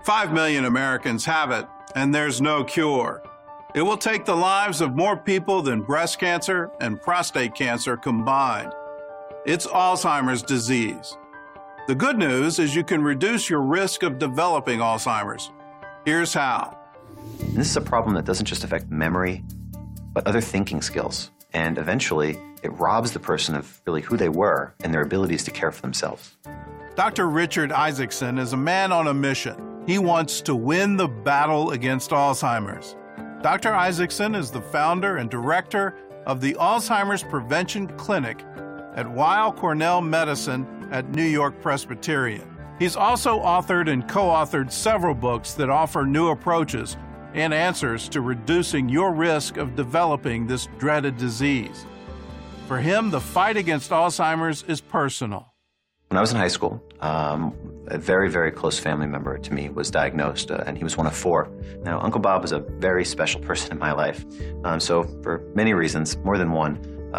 5 million Americans have it, and there's no cure. It will take the lives of more people than breast cancer and prostate cancer combined. It's Alzheimer's disease. The good news is you can reduce your risk of developing Alzheimer's. Here's how. This is a problem that doesn't just affect memory, but other thinking skills. And eventually, it robs the person of really who they were and their abilities to care for themselves. Dr. Richard Isaacson is a man on a mission. He wants to win the battle against Alzheimer's. Dr. Isaacson is the founder and director of the Alzheimer's Prevention Clinic at Weill Cornell Medicine at New York Presbyterian. He's also authored and co-authored several books that offer new approaches and answers to reducing your risk of developing this dreaded disease. For him, the fight against Alzheimer's is personal. When I was in high school, a very, very close family member to me was diagnosed, and he was one of 4. Now, Uncle Bob was a very special person in my life. So for many reasons, more than one,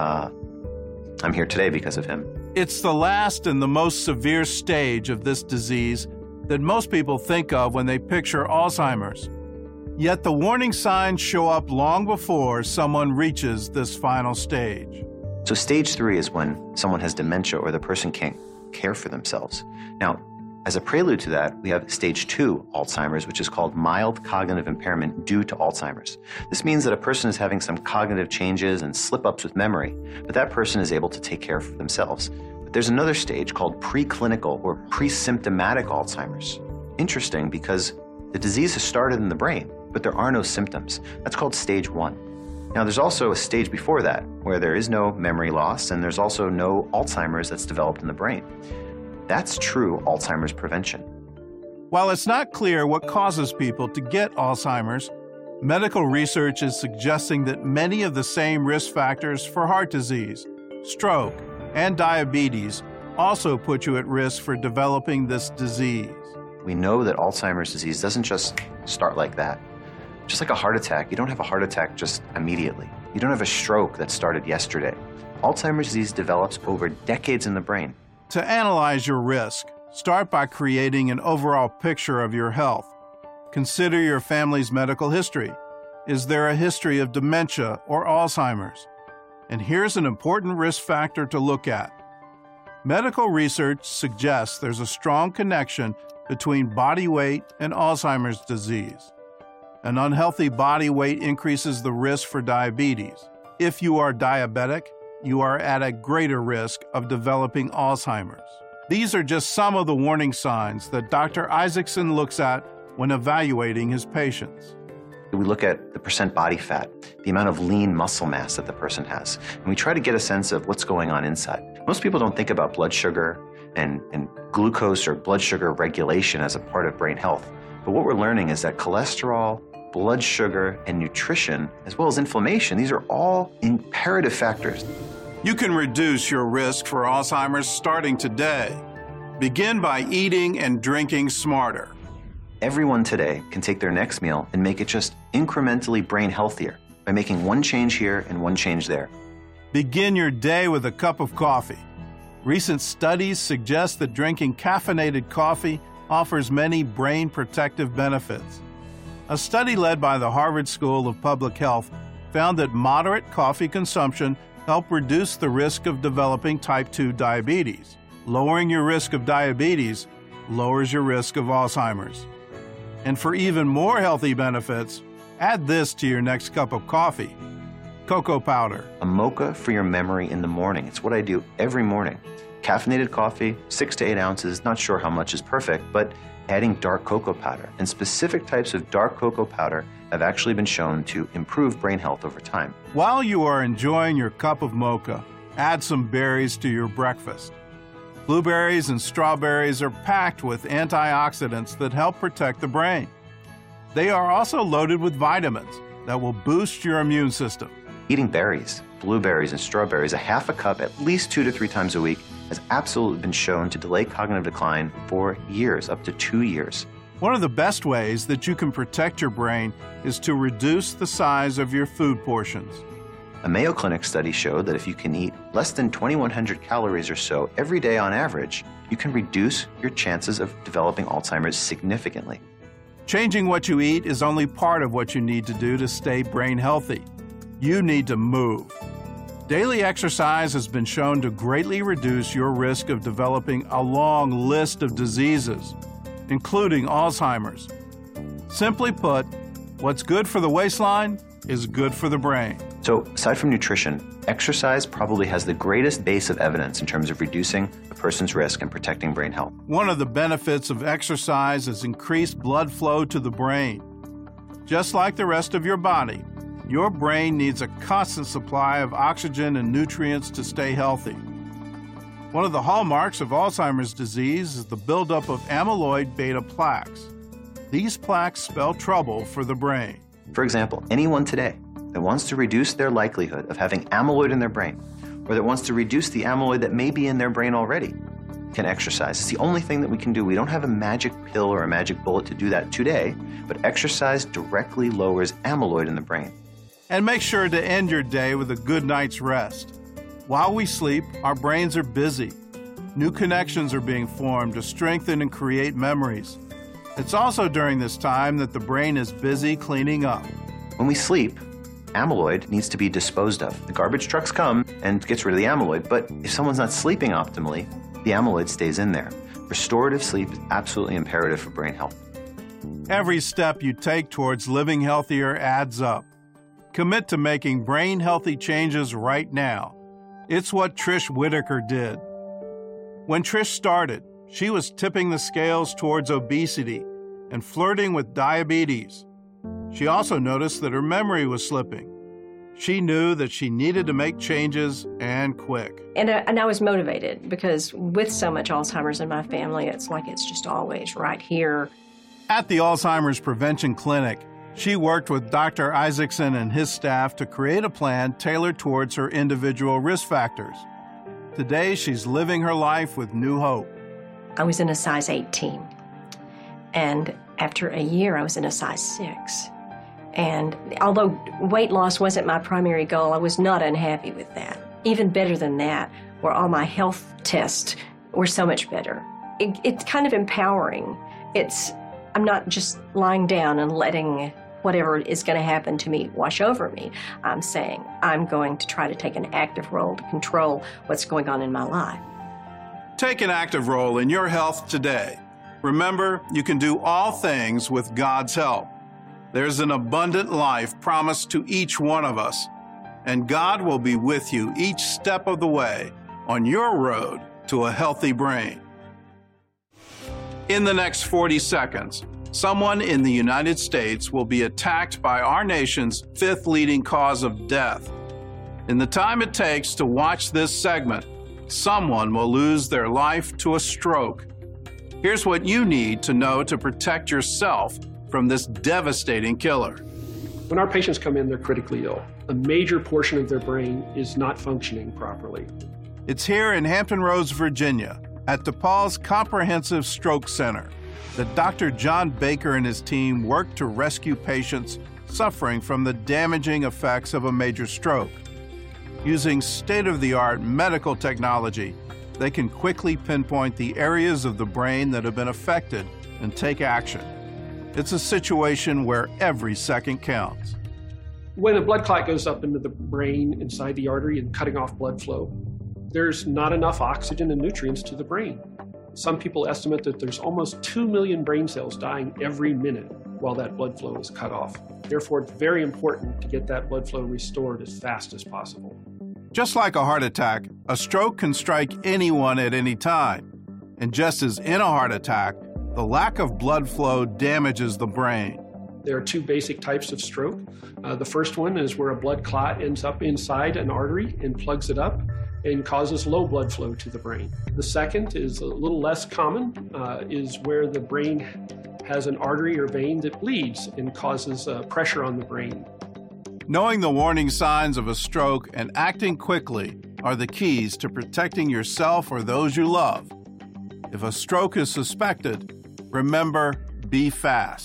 I'm here today because of him. It's the last and the most severe stage of this disease that most people think of when they picture Alzheimer's. Yet the warning signs show up long before someone reaches this final stage. So stage 3 is when someone has dementia or the person can't care for themselves. Now, as a prelude to that, we have stage 2 Alzheimer's, which is called mild cognitive impairment due to Alzheimer's. This means that a person is having some cognitive changes and slip-ups with memory, but that person is able to take care of themselves. But there's another stage called preclinical or pre-symptomatic Alzheimer's. Interesting because the disease has started in the brain, but there are no symptoms. That's called stage 1. Now, there's also a stage before that where there is no memory loss and there's also no Alzheimer's that's developed in the brain. That's true Alzheimer's prevention. While it's not clear what causes people to get Alzheimer's, medical research is suggesting that many of the same risk factors for heart disease, stroke, and diabetes also put you at risk for developing this disease. We know that Alzheimer's disease doesn't just start like that. Just like a heart attack, you don't have a heart attack just immediately. You don't have a stroke that started yesterday. Alzheimer's disease develops over decades in the brain. To analyze your risk, start by creating an overall picture of your health. Consider your family's medical history. Is there a history of dementia or Alzheimer's? And here's an important risk factor to look at. Medical research suggests there's a strong connection between body weight and Alzheimer's disease. An unhealthy body weight increases the risk for diabetes. If you are diabetic, you are at a greater risk of developing Alzheimer's. These are just some of the warning signs that Dr. Isaacson looks at when evaluating his patients. We look at the percent body fat, the amount of lean muscle mass that the person has, and we try to get a sense of what's going on inside. Most people don't think about blood sugar and glucose or blood sugar regulation as a part of brain health. But what we're learning is that cholesterol, blood sugar, and nutrition, as well as inflammation, these are all imperative factors. You can reduce your risk for Alzheimer's starting today. Begin by eating and drinking smarter. Everyone today can take their next meal and make it just incrementally brain healthier by making one change here and one change there. Begin your day with a cup of coffee. Recent studies suggest that drinking caffeinated coffee offers many brain protective benefits. A study led by the Harvard School of Public Health found that moderate coffee consumption helped reduce the risk of developing type 2 diabetes. Lowering your risk of diabetes lowers your risk of Alzheimer's. And for even more healthy benefits, add this to your next cup of coffee: cocoa powder. A mocha for your memory in the morning. It's what I do every morning. Caffeinated coffee, 6 to 8 ounces, not sure how much is perfect, but adding dark cocoa powder. And specific types of dark cocoa powder have actually been shown to improve brain health over time. While you are enjoying your cup of mocha, add some berries to your breakfast. Blueberries and strawberries are packed with antioxidants that help protect the brain. They are also loaded with vitamins that will boost your immune system. Eating berries, blueberries, and strawberries, a half a cup at least 2 to 3 times a week, has absolutely been shown to delay cognitive decline for years, up to 2 years. One of the best ways that you can protect your brain is to reduce the size of your food portions. A Mayo Clinic study showed that if you can eat less than 2,100 calories or so every day on average, you can reduce your chances of developing Alzheimer's significantly. Changing what you eat is only part of what you need to do to stay brain healthy. You need to move. Daily exercise has been shown to greatly reduce your risk of developing a long list of diseases, including Alzheimer's. Simply put, what's good for the waistline is good for the brain. So, aside from nutrition, exercise probably has the greatest base of evidence in terms of reducing a person's risk and protecting brain health. One of the benefits of exercise is increased blood flow to the brain. Just like the rest of your body, your brain needs a constant supply of oxygen and nutrients to stay healthy. One of the hallmarks of Alzheimer's disease is the buildup of amyloid beta plaques. These plaques spell trouble for the brain. For example, anyone today that wants to reduce their likelihood of having amyloid in their brain, or that wants to reduce the amyloid that may be in their brain already, can exercise. It's the only thing that we can do. We don't have a magic pill or a magic bullet to do that today, but exercise directly lowers amyloid in the brain. And make sure to end your day with a good night's rest. While we sleep, our brains are busy. New connections are being formed to strengthen and create memories. It's also during this time that the brain is busy cleaning up. When we sleep, amyloid needs to be disposed of. The garbage trucks come and gets rid of the amyloid, but if someone's not sleeping optimally, the amyloid stays in there. Restorative sleep is absolutely imperative for brain health. Every step you take towards living healthier adds up. Commit to making brain-healthy changes right now. It's what Trish Whitaker did. When Trish started, she was tipping the scales towards obesity and flirting with diabetes. She also noticed that her memory was slipping. She knew that she needed to make changes and quick. And I was motivated because with so much Alzheimer's in my family, it's like it's just always right here. At the Alzheimer's Prevention Clinic, she worked with Dr. Isaacson and his staff to create a plan tailored towards her individual risk factors. Today, she's living her life with new hope. I was in a size 18, and after a year, I was in a size 6. And although weight loss wasn't my primary goal, I was not unhappy with that. Even better than that, where all my health tests were so much better. It's kind of empowering. I'm not just lying down and letting whatever is going to happen to me wash over me. I'm saying I'm going to try to take an active role to control what's going on in my life. Take an active role in your health today. Remember, you can do all things with God's help. There's an abundant life promised to each one of us, and God will be with you each step of the way on your road to a healthy brain. In the next 40 seconds, someone in the United States will be attacked by our nation's 5th leading cause of death. In the time it takes to watch this segment, someone will lose their life to a stroke. Here's what you need to know to protect yourself from this devastating killer. When our patients come in, they're critically ill. A major portion of their brain is not functioning properly. It's here in Hampton Roads, Virginia, at DePaul's Comprehensive Stroke Center, that Dr. John Baker and his team work to rescue patients suffering from the damaging effects of a major stroke. Using state-of-the-art medical technology, they can quickly pinpoint the areas of the brain that have been affected and take action. It's a situation where every second counts. When a blood clot goes up into the brain inside the artery and cutting off blood flow, there's not enough oxygen and nutrients to the brain. Some people estimate that there's almost 2 million brain cells dying every minute while that blood flow is cut off. Therefore, it's very important to get that blood flow restored as fast as possible. Just like a heart attack, a stroke can strike anyone at any time. And just as in a heart attack, the lack of blood flow damages the brain. There are 2 basic types of stroke. The first one is where a blood clot ends up inside an artery and plugs it up and causes low blood flow to the brain. The second is a little less common, is where the brain has an artery or vein that bleeds and causes pressure on the brain. Knowing the warning signs of a stroke and acting quickly are the keys to protecting yourself or those you love. If a stroke is suspected, remember, be fast.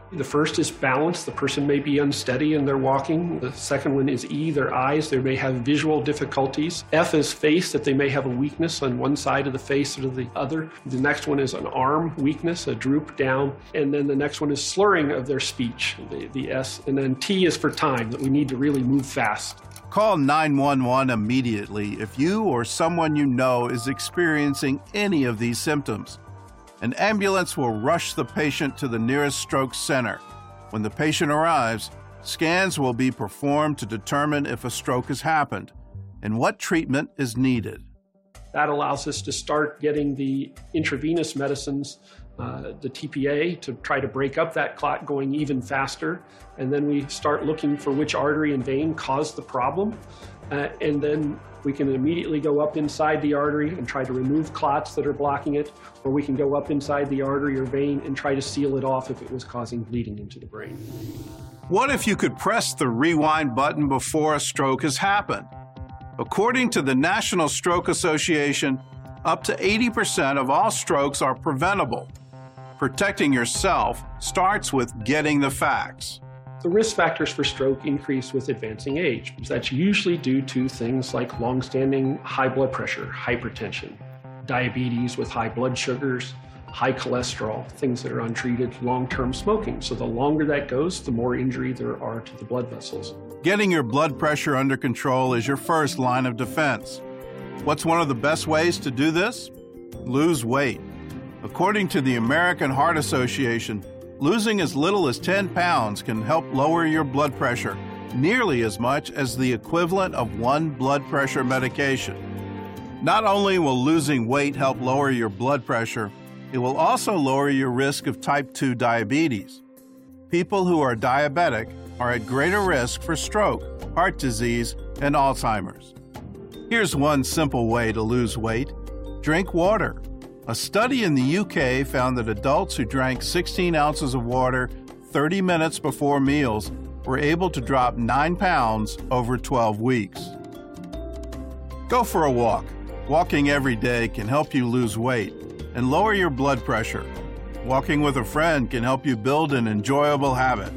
The first is balance. The person may be unsteady in their walking. The second one is E, their eyes. They may have visual difficulties. F is face, that they may have a weakness on one side of the face or the other. The next one is an arm weakness, a droop down. And then the next one is slurring of their speech, the S. And then T is for time, that we need to really move fast. Call 911 immediately if you or someone you know is experiencing any of these symptoms. An ambulance will rush the patient to the nearest stroke center. When the patient arrives, scans will be performed to determine if a stroke has happened and what treatment is needed. That allows us to start getting the intravenous medicines, the TPA, to try to break up that clot going even faster. And then we start looking for which artery and vein caused the problem. And then we can immediately go up inside the artery and try to remove clots that are blocking it, or we can go up inside the artery or vein and try to seal it off if it was causing bleeding into the brain. What if you could press the rewind button before a stroke has happened? According to the National Stroke Association, up to 80% of all strokes are preventable. Protecting yourself starts with getting the facts. The risk factors for stroke increase with advancing age. That's usually due to things like longstanding high blood pressure, hypertension, diabetes with high blood sugars, high cholesterol, things that are untreated, long-term smoking. So the longer that goes, the more injury there are to the blood vessels. Getting your blood pressure under control is your first line of defense. What's one of the best ways to do this? Lose weight. According to the American Heart Association, losing as little as 10 pounds can help lower your blood pressure nearly as much as the equivalent of one blood pressure medication. Not only will losing weight help lower your blood pressure, it will also lower your risk of type 2 diabetes. People who are diabetic are at greater risk for stroke, heart disease, and Alzheimer's. Here's one simple way to lose weight. Drink water. A study in the UK found that adults who drank 16 ounces of water 30 minutes before meals were able to drop 9 pounds over 12 weeks. Go for a walk. Walking every day can help you lose weight and lower your blood pressure. Walking with a friend can help you build an enjoyable habit.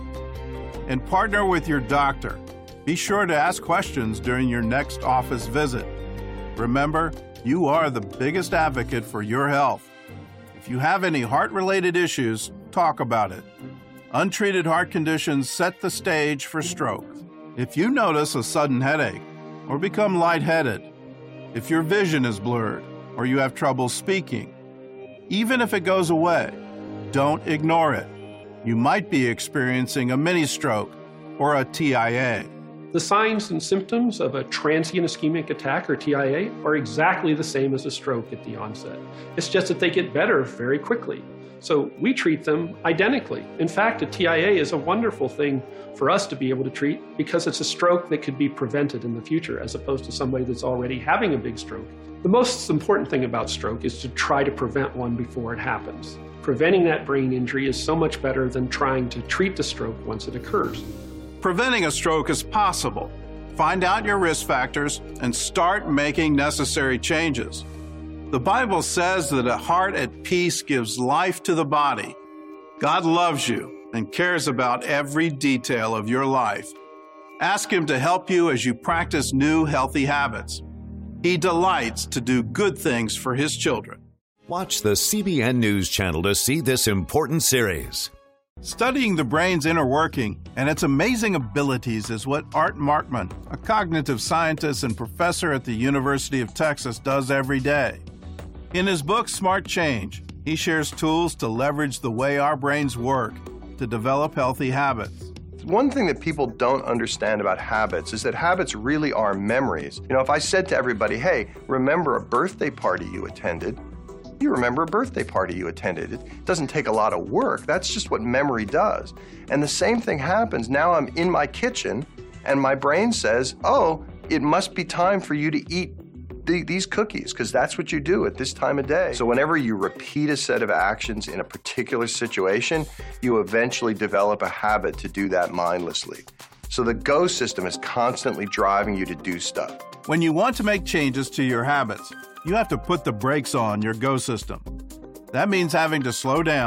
And partner with your doctor. Be sure to ask questions during your next office visit. Remember, you are the biggest advocate for your health. If you have any heart-related issues, talk about it. Untreated heart conditions set the stage for stroke. If you notice a sudden headache or become lightheaded, if your vision is blurred or you have trouble speaking, even if it goes away, don't ignore it. You might be experiencing a mini stroke or a TIA. The signs and symptoms of a transient ischemic attack, or TIA, are exactly the same as a stroke at the onset. It's just that they get better very quickly. So we treat them identically. In fact, a TIA is a wonderful thing for us to be able to treat because it's a stroke that could be prevented in the future as opposed to somebody that's already having a big stroke. The most important thing about stroke is to try to prevent one before it happens. Preventing that brain injury is so much better than trying to treat the stroke once it occurs. Preventing a stroke is possible. Find out your risk factors and start making necessary changes. The Bible says that a heart at peace gives life to the body. God loves you and cares about every detail of your life. Ask Him to help you as you practice new healthy habits. He delights to do good things for His children. Watch the CBN News Channel to see this important series. Studying the brain's inner working and its amazing abilities is what Art Markman, a cognitive scientist and professor at the University of Texas, does every day. In his book, Smart Change, he shares tools to leverage the way our brains work to develop healthy habits. One thing that people don't understand about habits is that habits really are memories. You know, if I said to everybody, hey, remember a birthday party you attended, you remember a birthday party you attended. It doesn't take a lot of work. That's just what memory does. And the same thing happens. Now I'm in my kitchen and my brain says, oh, it must be time for you to eat these cookies, because that's what you do at this time of day. So whenever you repeat a set of actions in a particular situation, you eventually develop a habit to do that mindlessly. So the Go system is constantly driving you to do stuff. When you want to make changes to your habits, you have to put the brakes on your Go system. That means having to slow down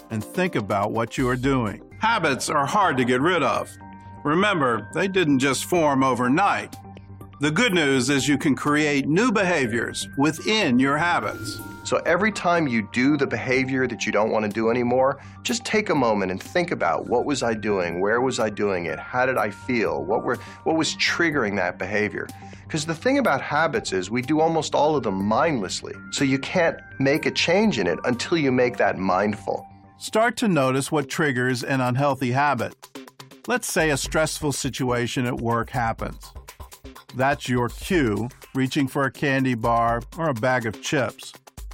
and think about what you are doing. Habits are hard to get rid of. Remember, they didn't just form overnight. The good news is you can create new behaviors within your habits. So every time you do the behavior that you don't want to do anymore, just take a moment and think about, what was I doing? Where was I doing it? How did I feel? What was triggering that behavior? Because the thing about habits is we do almost all of them mindlessly. So you can't make a change in it until you make that mindful. Start to notice what triggers an unhealthy habit. Let's say a stressful situation at work happens. That's your cue, reaching for a candy bar or a bag of chips.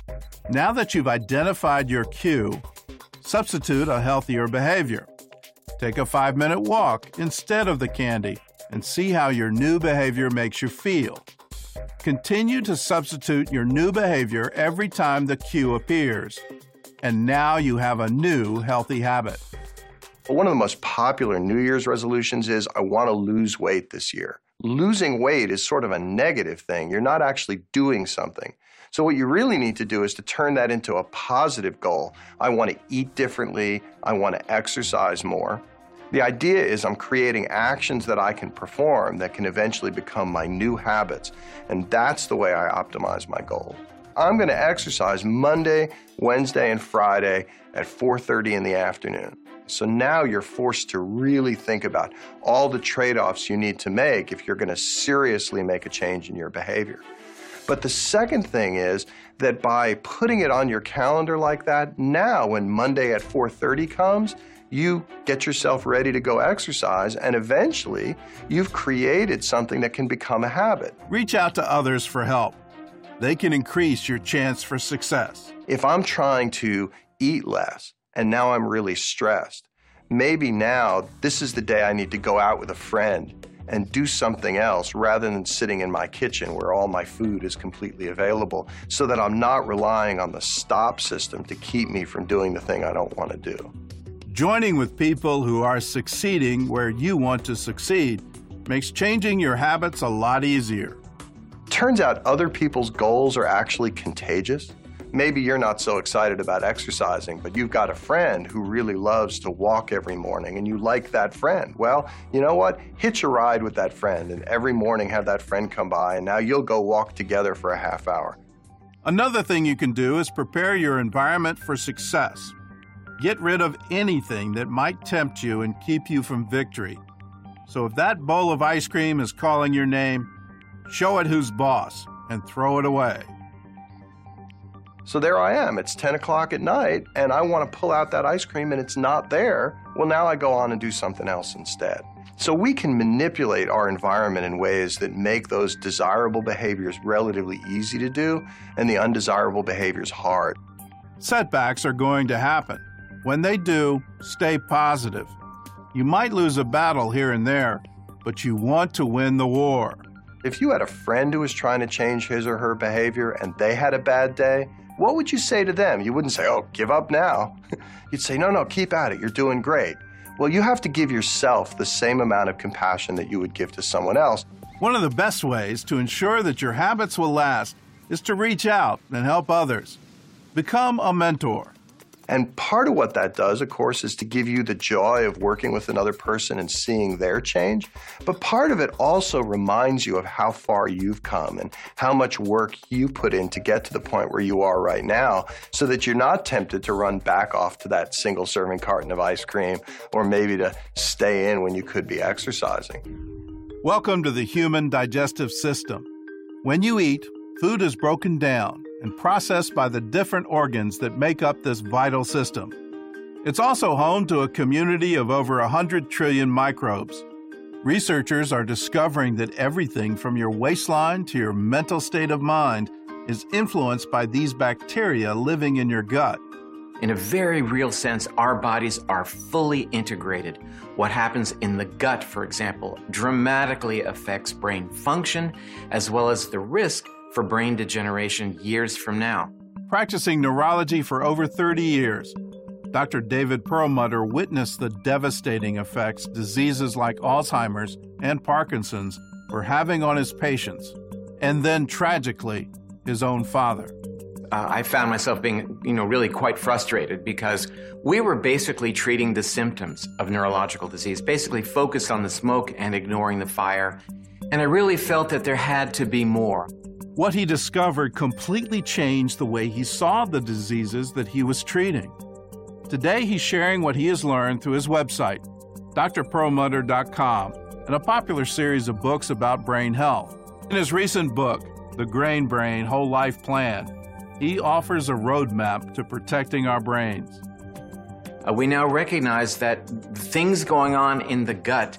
Now that you've identified your cue, substitute a healthier behavior. Take a 5-minute walk instead of the candy and see how your new behavior makes you feel. Continue to substitute your new behavior every time the cue appears. And now you have a new healthy habit. One of the most popular New Year's resolutions is, I want to lose weight this year. Losing weight is sort of a negative thing. You're not actually doing something. So what you really need to do is to turn that into a positive goal. I want to eat differently. I want to exercise more. The idea is I'm creating actions that I can perform that can eventually become my new habits. And that's the way I optimize my goal. I'm going to exercise Monday, Wednesday, and Friday at 4:30 in the afternoon. So now you're forced to really think about all the trade-offs you need to make if you're going to seriously make a change in your behavior. But the second thing is that by putting it on your calendar like that, now when Monday at 4:30 comes, you get yourself ready to go exercise, and eventually you've created something that can become a habit. Reach out to others for help. They can increase your chance for success. If I'm trying to eat less and now I'm really stressed, maybe now this is the day I need to go out with a friend and do something else rather than sitting in my kitchen where all my food is completely available, so that I'm not relying on the stop system to keep me from doing the thing I don't want to do. Joining with people who are succeeding where you want to succeed makes changing your habits a lot easier. Turns out other people's goals are actually contagious. Maybe you're not so excited about exercising, but you've got a friend who really loves to walk every morning and you like that friend. Well, you know what? Hitch a ride with that friend and every morning have that friend come by, and now you'll go walk together for a half hour. Another thing you can do is prepare your environment for success. Get rid of anything that might tempt you and keep you from victory. So if that bowl of ice cream is calling your name, show it who's boss and throw it away. So there I am, it's 10 o'clock at night, and I want to pull out that ice cream and it's not there. Well, now I go on and do something else instead. So we can manipulate our environment in ways that make those desirable behaviors relatively easy to do and the undesirable behaviors hard. Setbacks are going to happen. When they do, stay positive. You might lose a battle here and there, but you want to win the war. If you had a friend who was trying to change his or her behavior and they had a bad day, what would you say to them? You wouldn't say, oh, give up now. You'd say, no, keep at it. You're doing great. Well, you have to give yourself the same amount of compassion that you would give to someone else. One of the best ways to ensure that your habits will last is to reach out and help others. Become a mentor. And part of what that does, of course, is to give you the joy of working with another person and seeing their change. But part of it also reminds you of how far you've come and how much work you put in to get to the point where you are right now, so that you're not tempted to run back off to that single-serving carton of ice cream, or maybe to stay in when you could be exercising. Welcome to the human digestive system. When you eat, food is broken down and processed by the different organs that make up this vital system. It's also home to a community of over 100 trillion microbes. Researchers are discovering that everything from your waistline to your mental state of mind is influenced by these bacteria living in your gut. In a very real sense, our bodies are fully integrated. What happens in the gut, for example, dramatically affects brain function, as well as the risk for brain degeneration years from now. Practicing neurology for over 30 years, Dr. David Perlmutter witnessed the devastating effects diseases like Alzheimer's and Parkinson's were having on his patients, and then tragically, his own father. I found myself being, really quite frustrated because we were basically treating the symptoms of neurological disease, basically focused on the smoke and ignoring the fire. And I really felt that there had to be more. What he discovered completely changed the way he saw the diseases that he was treating. Today, he's sharing what he has learned through his website, drperlmutter.com, and a popular series of books about brain health. In his recent book, The Grain Brain Whole Life Plan, he offers a roadmap to protecting our brains. We now recognize that things going on in the gut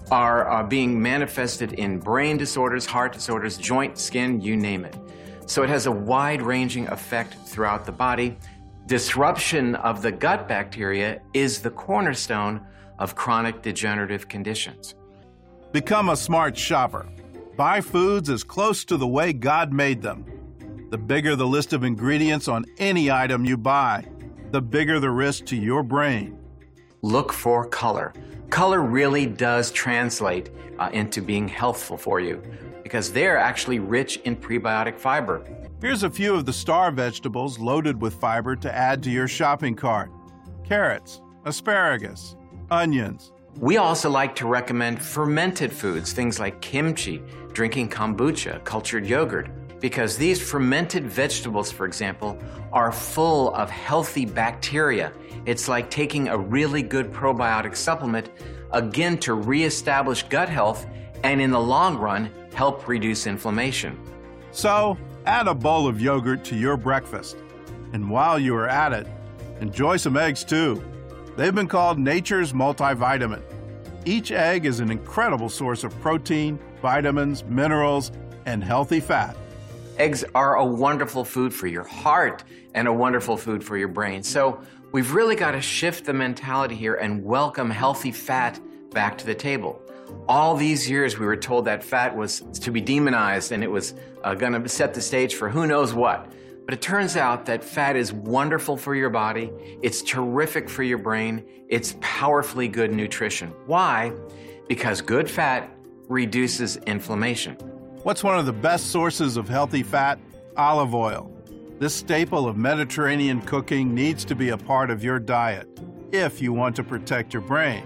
are being manifested in brain disorders, heart disorders, joint, skin, you name it. So it has a wide-ranging effect throughout the body. Disruption of the gut bacteria is the cornerstone of chronic degenerative conditions. Become a smart shopper. Buy foods as close to the way God made them. The bigger the list of ingredients on any item you buy, the bigger the risk to your brain. Look for color. Color really does translate into being healthful for you because they're actually rich in prebiotic fiber. Here's a few of the star vegetables loaded with fiber to add to your shopping cart. Carrots, asparagus, onions. We also like to recommend fermented foods, things like kimchi, drinking kombucha, cultured yogurt, because these fermented vegetables, for example, are full of healthy bacteria. It's like taking a really good probiotic supplement, again, to reestablish gut health and in the long run, help reduce inflammation. So, add a bowl of yogurt to your breakfast. And while you are at it, enjoy some eggs too. They've been called nature's multivitamin. Each egg is an incredible source of protein, vitamins, minerals, and healthy fat. Eggs are a wonderful food for your heart and a wonderful food for your brain. So we've really got to shift the mentality here and welcome healthy fat back to the table. All these years we were told that fat was to be demonized and it was going to set the stage for who knows what. But it turns out that fat is wonderful for your body, it's terrific for your brain, it's powerfully good nutrition. Why? Because good fat reduces inflammation. What's one of the best sources of healthy fat? Olive oil. This staple of Mediterranean cooking needs to be a part of your diet if you want to protect your brain.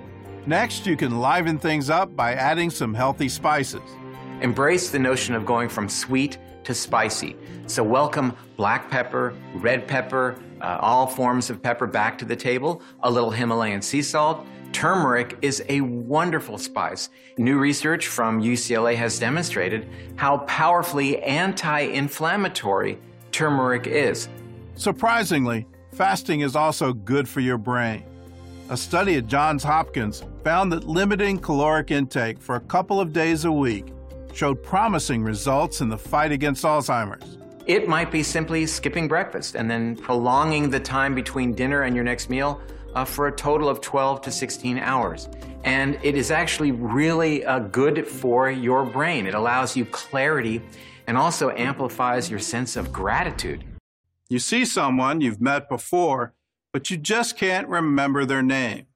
Next, you can liven things up by adding some healthy spices. Embrace the notion of going from sweet to spicy. So welcome black pepper, red pepper, all forms of pepper back to the table, a little Himalayan sea salt. Turmeric is a wonderful spice. New research from UCLA has demonstrated how powerfully anti-inflammatory turmeric is. Surprisingly, fasting is also good for your brain. A study at Johns Hopkins found that limiting caloric intake for a couple of days a week showed promising results in the fight against Alzheimer's. It might be simply skipping breakfast and then prolonging the time between dinner and your next meal for a total of 12 to 16 hours. And it is actually really good for your brain. It allows you clarity and also amplifies your sense of gratitude. You see someone you've met before, but you just can't remember their name.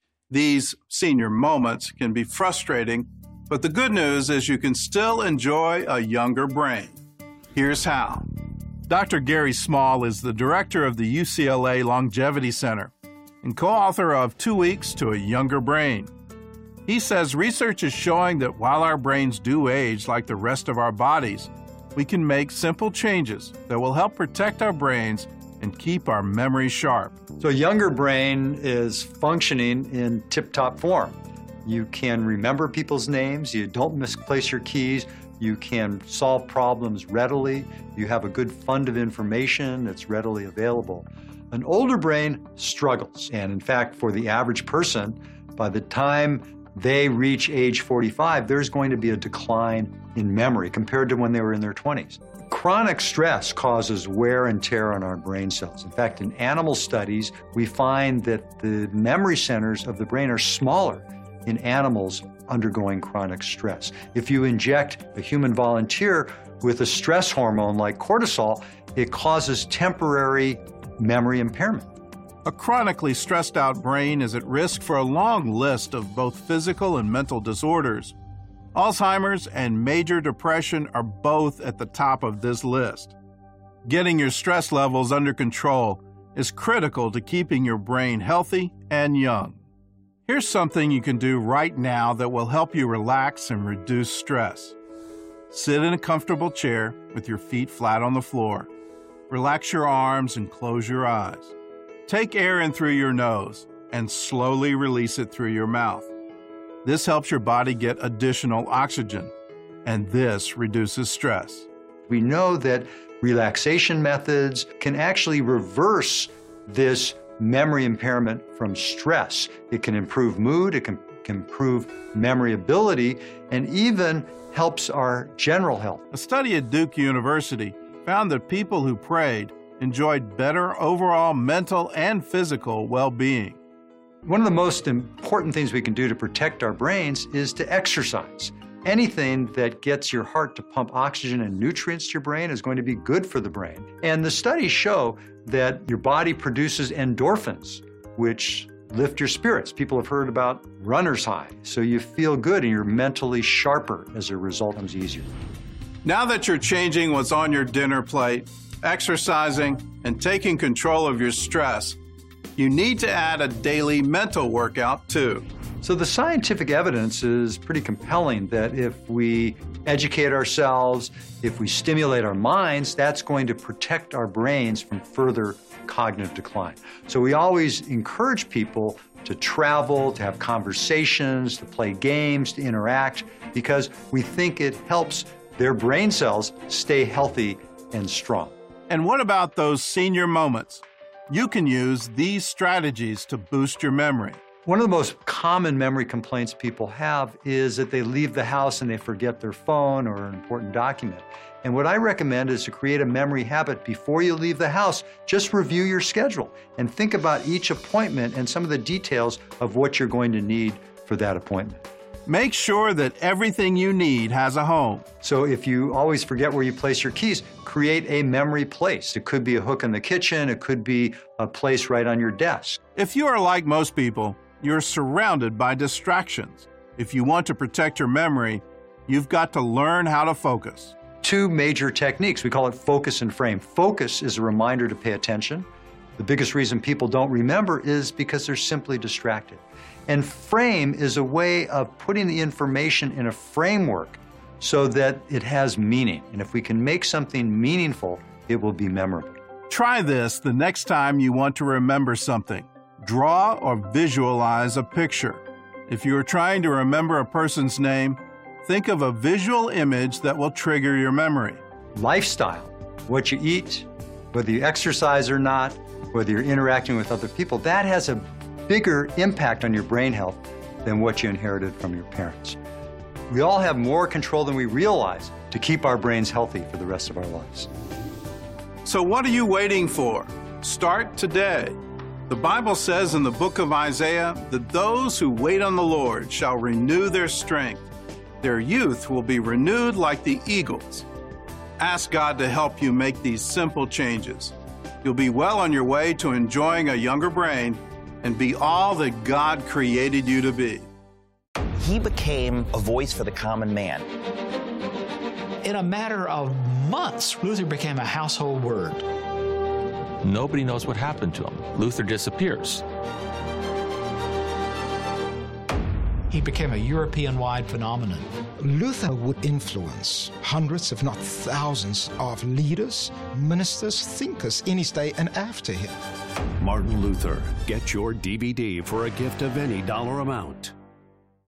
These senior moments can be frustrating, but the good news is you can still enjoy a younger brain. Here's how. Dr. Gary Small is the director of the UCLA Longevity Center and co-author of 2 Weeks to a Younger Brain. He says research is showing that while our brains do age like the rest of our bodies, we can make simple changes that will help protect our brains and keep our memory sharp. So a younger brain is functioning in tip-top form. You can remember people's names, you don't misplace your keys, you can solve problems readily, you have a good fund of information that's readily available. An older brain struggles, and in fact, for the average person, by the time they reach age 45, there's going to be a decline in memory compared to when they were in their 20s. Chronic stress causes wear and tear on our brain cells. In fact, in animal studies, we find that the memory centers of the brain are smaller in animals undergoing chronic stress. If you inject a human volunteer with a stress hormone like cortisol, it causes temporary memory impairment. A chronically stressed out brain is at risk for a long list of both physical and mental disorders. Alzheimer's and major depression are both at the top of this list. Getting your stress levels under control is critical to keeping your brain healthy and young. Here's something you can do right now that will help you relax and reduce stress. Sit in a comfortable chair with your feet flat on the floor. Relax your arms and close your eyes. Take air in through your nose and slowly release it through your mouth. This helps your body get additional oxygen, and this reduces stress. We know that relaxation methods can actually reverse this memory impairment from stress. It can improve mood, it can improve memory ability, and even helps our general health. A study at Duke University found that people who prayed enjoyed better overall mental and physical well-being. One of the most important things we can do to protect our brains is to exercise. Anything that gets your heart to pump oxygen and nutrients to your brain is going to be good for the brain. And the studies show that your body produces endorphins, which lift your spirits. People have heard about runner's high, so you feel good and you're mentally sharper as a result. It comes easier. Now that you're changing what's on your dinner plate, exercising, and taking control of your stress, you need to add a daily mental workout too. So the scientific evidence is pretty compelling that if we educate ourselves, if we stimulate our minds, that's going to protect our brains from further cognitive decline. So we always encourage people to travel, to have conversations, to play games, to interact, because we think it helps their brain cells stay healthy and strong. And what about those senior moments? You can use these strategies to boost your memory. One of the most common memory complaints people have is that they leave the house and they forget their phone or an important document. And what I recommend is to create a memory habit before you leave the house. Just review your schedule and think about each appointment and some of the details of what you're going to need for that appointment. Make sure that everything you need has a home. So if you always forget where you place your keys, create a memory place. It could be a hook in the kitchen, it could be a place right on your desk. If you are like most people, you're surrounded by distractions. If you want to protect your memory, you've got to learn how to focus. Two major techniques. We call it focus and frame. Focus is a reminder to pay attention. The biggest reason people don't remember is because they're simply distracted. And frame is a way of putting the information in a framework so that it has meaning. And if we can make something meaningful, it will be memorable. Try this the next time you want to remember something. Draw or visualize a picture. If you are trying to remember a person's name, think of a visual image that will trigger your memory. Lifestyle, what you eat, whether you exercise or not, whether you're interacting with other people, that has a bigger impact on your brain health than what you inherited from your parents. We all have more control than we realize to keep our brains healthy for the rest of our lives. So what are you waiting for? Start today. The Bible says in the book of Isaiah that those who wait on the Lord shall renew their strength. Their youth will be renewed like the eagles. Ask God to help you make these simple changes. You'll be well on your way to enjoying a younger brain and be all that God created you to be. He became a voice for the common man. In a matter of months, Luther became a household word. Nobody knows what happened to him. Luther disappears. He became a European-wide phenomenon. Luther would influence hundreds, if not thousands, of leaders, ministers, thinkers in his day and after him. Martin Luther. Get your DVD for a gift of any dollar amount.